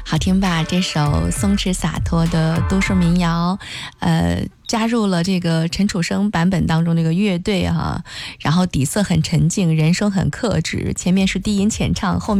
好听吧？这首松弛洒脱的都市民谣，加入了这个陈楚生版本当中那个乐队哈，然后底色很沉静，人声很克制，前面是低吟浅唱，后面